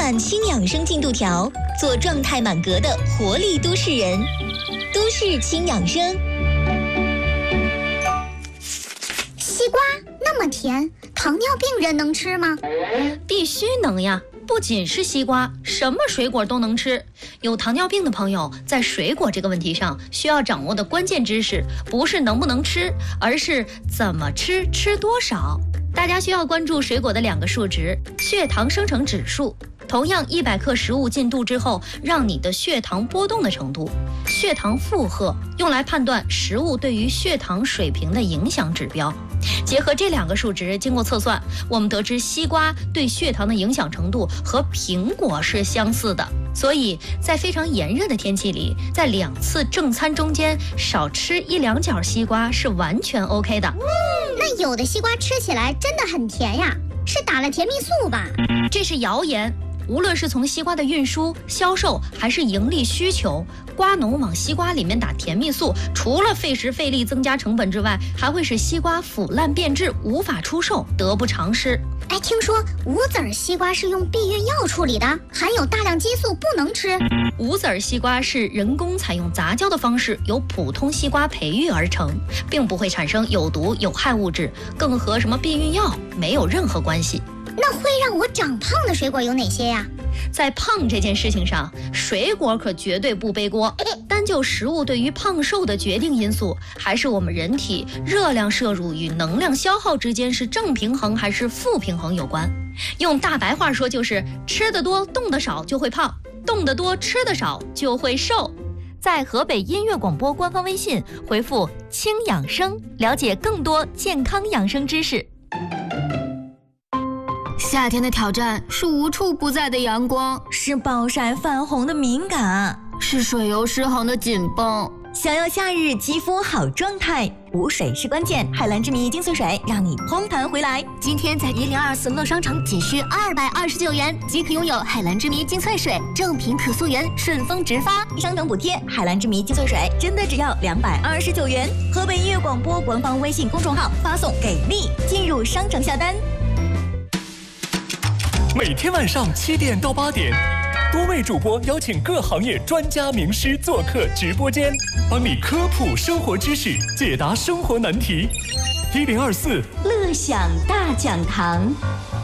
满轻养生进度条，做状态满格的活力都市人。都市轻养生。 西瓜那么甜，糖尿病人能吃吗？ 必须能呀！不仅是西瓜，什么水果都能吃。有糖尿病的朋友在水果这个问题上需要掌握的关键知识，不是能不能吃，而是怎么吃，吃多少。大家需要关注水果的2个数值：血糖生成指数。同样100克食物进肚之后，让你的血糖波动的程度；血糖负荷用来判断食物对于血糖水平的影响指标。结合这2个数值，经过测算，我们得知西瓜对血糖的影响程度和苹果是相似的。所以在非常炎热的天气里，在2次正餐中间少吃1-2角西瓜是完全 OK 的。 那有的西瓜吃起来真的很甜呀，是打了甜蜜素吧？ 这是谣言。无论是从西瓜的运输、销售还是盈利需求，瓜农往西瓜里面打甜蜜素，除了费时费力增加成本之外，还会使西瓜腐烂变质，无法出售，得不偿失。 哎，听说无籽西瓜是用避孕药处理的，含有大量激素，不能吃。 无籽西瓜是人工采用杂交的方式由普通西瓜培育而成，并不会产生有毒有害物质，更和什么避孕药没有任何关系。 那会让我长胖的水果有哪些呀？ 在胖这件事情上，水果可绝对不背锅。单就食物对于胖瘦的决定因素，还是我们人体热量摄入与能量消耗之间是正平衡还是负平衡有关。用大白话说，就是吃得多动得少就会胖，动得多吃得少就会瘦。在河北音乐广播官方微信回复“轻养生”，了解更多健康养生知识。 夏天的挑战是无处不在的阳光， 是暴晒泛红的敏感， 是水油失衡的紧绷。 想要夏日肌肤好状态，补水是关键。海蓝之谜精粹水让你嘭弹回来。 今天在1024乐商城仅需229元即可拥有海蓝之谜精粹水，正品可溯源，顺丰直发。 商城补贴，海蓝之谜精粹水真的只要229元。河北音乐广播官方微信公众号发送给力，进入商城下单。 每天晚上7点到8点，多位主播邀请各行业专家名师做客直播间，帮你科普生活知识，解答生活难题。1024 乐享大讲堂。